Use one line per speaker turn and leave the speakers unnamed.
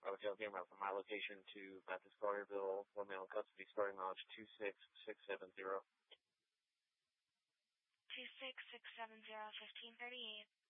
Hotel Gamer from my location to Baptist Carterville, 1 male in custody, starting mileage 26670.
26670, 1538.